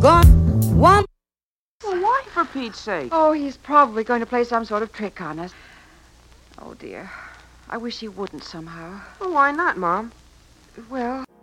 gone. One. Well, why, for Pete's sake? Oh, he's probably going to play some sort of trick on us. Oh, dear. I wish he wouldn't somehow. Well, why not, Mom? Well...